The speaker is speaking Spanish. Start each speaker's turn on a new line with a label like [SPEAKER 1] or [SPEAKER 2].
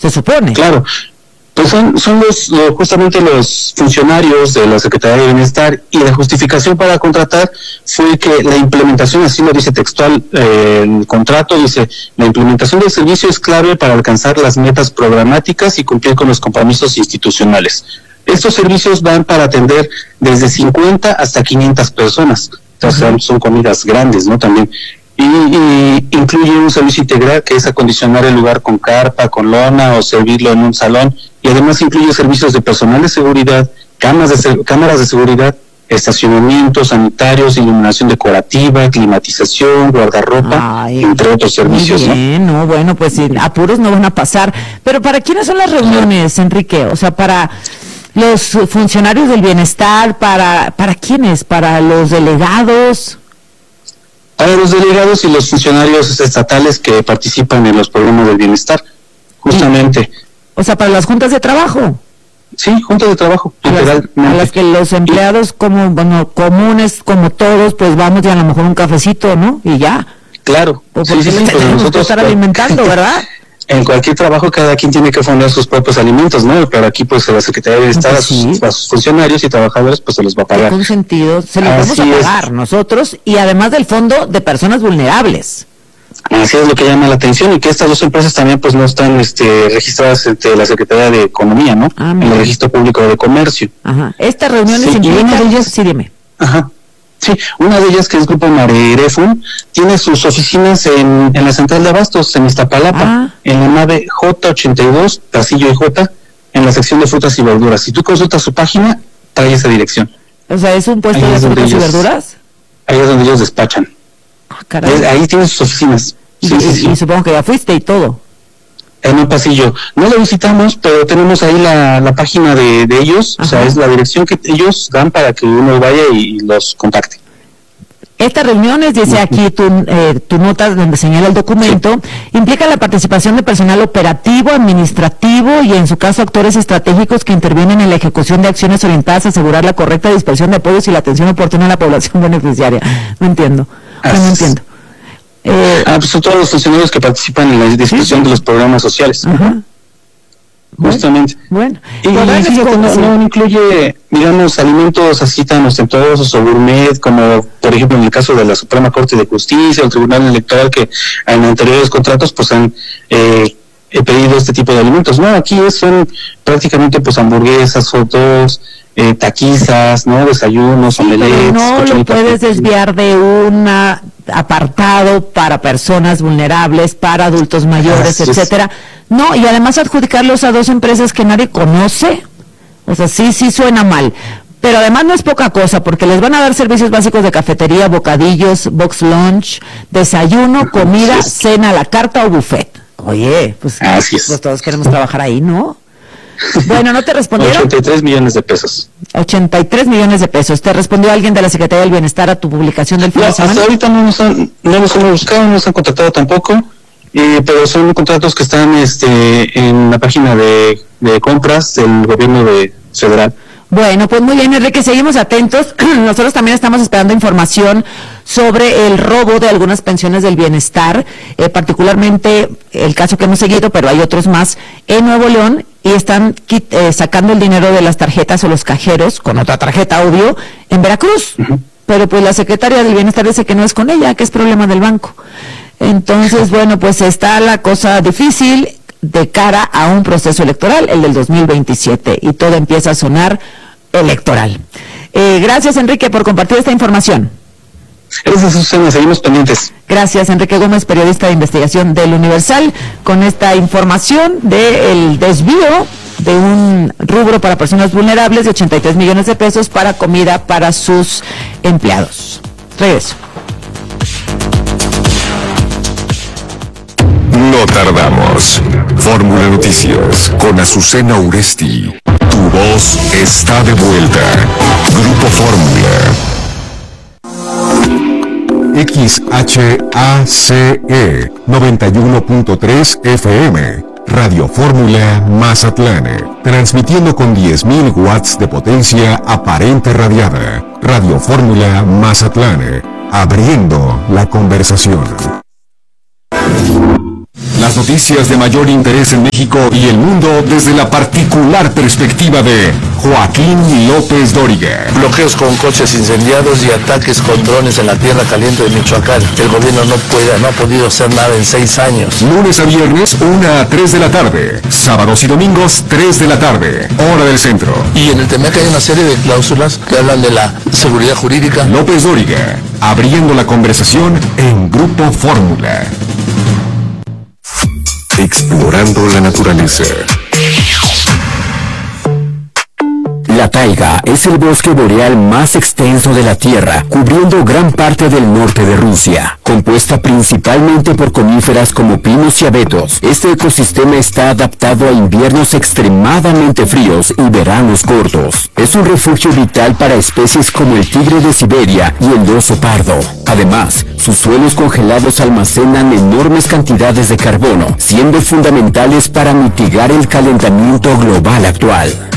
[SPEAKER 1] se supone.
[SPEAKER 2] Claro. Pues son justamente los funcionarios de la Secretaría de Bienestar, y la justificación para contratar fue que la implementación, así lo dice textual el contrato, dice: la implementación del servicio es clave para alcanzar las metas programáticas y cumplir con los compromisos institucionales. Estos servicios van para atender desde 50 hasta 500 personas, entonces son comidas grandes, ¿no? También. Y incluye un servicio integral, que es acondicionar el lugar con carpa, con lona, o servirlo en un salón, y además incluye servicios de personal de seguridad, cámaras de seguridad, estacionamientos sanitarios, iluminación decorativa, climatización, guardarropa, entre otros servicios.
[SPEAKER 1] Muy bien, ¿no? Bueno, pues sin apuros no van a pasar. Pero ¿para quiénes son las reuniones, Enrique? O sea, para los funcionarios del bienestar, ¿para quiénes? ¿Para los delegados?
[SPEAKER 2] Para los delegados y los funcionarios estatales que participan en los programas del bienestar, justamente.
[SPEAKER 1] O sea, para las juntas de trabajo.
[SPEAKER 2] Sí, juntas de trabajo,
[SPEAKER 1] a las que los empleados comunes, como todos, pues vamos y a lo mejor un cafecito, ¿no? Y ya.
[SPEAKER 2] Claro.
[SPEAKER 1] Pues sí, pues nosotros estar alimentando, ¿verdad?
[SPEAKER 2] En cualquier trabajo cada quien tiene que fundar sus propios alimentos, ¿no? Pero aquí pues la Secretaría de Bienestar, a sus funcionarios y trabajadores, pues se los va a pagar.
[SPEAKER 1] Con sentido, se los vamos a pagar nosotros, y además del fondo de personas vulnerables.
[SPEAKER 2] Así es lo que llama la atención, y que estas dos empresas también pues no están registradas ante la Secretaría de Economía, ¿no? En el Registro Público de Comercio.
[SPEAKER 1] Ajá. Estas reuniones
[SPEAKER 2] implican...
[SPEAKER 1] Sí, dime.
[SPEAKER 2] Ajá. Sí, una de ellas, que es Grupo Marerefum, tiene sus oficinas en la central de abastos, en Iztapalapa, en la nave J82, pasillo IJ, en la sección de frutas y verduras. Si tú consultas su página, trae esa dirección.
[SPEAKER 1] O sea, ¿es un puesto de frutas y verduras?
[SPEAKER 2] Ahí es donde ellos despachan. Ahí tienen sus oficinas.
[SPEAKER 1] Y supongo que ya fuiste y todo.
[SPEAKER 2] En un pasillo. No lo visitamos, pero tenemos ahí la página de ellos. Ajá. O sea, es la dirección que ellos dan para que uno vaya y los contacte.
[SPEAKER 1] Estas reuniones, dice aquí tu nota donde señala el documento, implica la participación de personal operativo, administrativo y en su caso actores estratégicos que intervienen en la ejecución de acciones orientadas a asegurar la correcta dispersión de apoyos y la atención oportuna a la población beneficiaria. No entiendo. No entiendo.
[SPEAKER 2] Pues son todos los funcionarios que participan en la discusión de los programas sociales.
[SPEAKER 1] Ajá.
[SPEAKER 2] Justamente.
[SPEAKER 1] Bueno.
[SPEAKER 2] Y fíjate, no incluye, digamos, alimentos así tan ostentosos o gourmet, como por ejemplo en el caso de la Suprema Corte de Justicia o el Tribunal Electoral, que en anteriores contratos pues han pedido este tipo de alimentos. No, aquí son prácticamente pues hamburguesas, hot dogs, taquizas, ¿no? Desayunos, omelettes.
[SPEAKER 1] No lo puedes desviar de un apartado para personas vulnerables, para adultos mayores, etcétera. No, y además adjudicarlos a dos empresas que nadie conoce. O sea, sí suena mal. Pero además no es poca cosa, porque les van a dar servicios básicos de cafetería, bocadillos, box lunch, desayuno, comida, cena a la carta o buffet. Oye, pues todos queremos trabajar ahí, ¿no? Bueno, ¿no te respondieron?
[SPEAKER 2] 83 millones de pesos.
[SPEAKER 1] 83 millones de pesos. ¿Te respondió alguien de la Secretaría del Bienestar a tu publicación del fin de semana?
[SPEAKER 2] Hasta ahorita no nos han buscado, no nos han contactado tampoco, pero son contratos que están en la página de compras del gobierno federal.
[SPEAKER 1] Bueno, pues muy bien, Enrique, seguimos atentos. Nosotros también estamos esperando información sobre el robo de algunas pensiones del bienestar, particularmente el caso que hemos seguido, pero hay otros más en Nuevo León, y están sacando el dinero de las tarjetas o los cajeros, con otra tarjeta, obvio, en Veracruz. Pero pues la secretaria del Bienestar dice que no es con ella, que es problema del banco. Entonces, bueno, pues está la cosa difícil de cara a un proceso electoral, el del 2027, y todo empieza a sonar electoral. Gracias, Enrique, por compartir esta información.
[SPEAKER 2] Gracias, Susana, seguimos pendientes.
[SPEAKER 1] Gracias, Enrique Gómez, periodista de investigación del Universal, con esta información del desvío de un rubro para personas vulnerables de 83 millones de pesos para comida para sus empleados. Regreso.
[SPEAKER 3] No tardamos. Fórmula Noticias con Azucena Uresti. Tu voz está de vuelta. Grupo Fórmula. XHACE 91.3 FM. Radio Fórmula Mazatlán. Transmitiendo con 10.000 watts de potencia aparente radiada. Radio Fórmula Mazatlán. Abriendo la conversación. Las noticias de mayor interés en México y el mundo desde la particular perspectiva de Joaquín López Dóriga.
[SPEAKER 4] Bloqueos con coches incendiados y ataques con drones en la tierra caliente de Michoacán. El gobierno no ha podido hacer nada en 6 años.
[SPEAKER 3] Lunes a viernes, 1 a 3 de la tarde. Sábados y domingos, 3 de la tarde. Hora del centro.
[SPEAKER 4] Y en el TEMEC hay una serie de cláusulas que hablan de la seguridad jurídica.
[SPEAKER 3] López Dóriga, abriendo la conversación en Grupo Fórmula. Explorando la naturaleza.
[SPEAKER 5] La taiga es el bosque boreal más extenso de la Tierra, cubriendo gran parte del norte de Rusia. Compuesta principalmente por coníferas como pinos y abetos, este ecosistema está adaptado a inviernos extremadamente fríos y veranos cortos. Es un refugio vital para especies como el tigre de Siberia y el oso pardo. Además, sus suelos congelados almacenan enormes cantidades de carbono, siendo fundamentales para mitigar el calentamiento global actual.